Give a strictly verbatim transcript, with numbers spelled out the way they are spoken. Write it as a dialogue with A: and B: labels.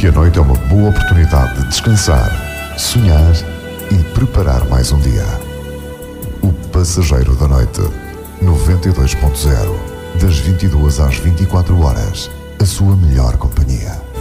A: que a noite é uma boa oportunidade de descansar, sonhar e preparar mais um dia. O Passageiro da Noite, noventa e dois ponto zero, das vinte e duas às vinte e quatro horas, a sua melhor companhia.